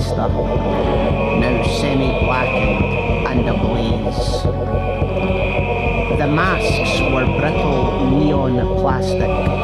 plaster, now semi-blackened and ablaze. The masks were brittle neon plastic,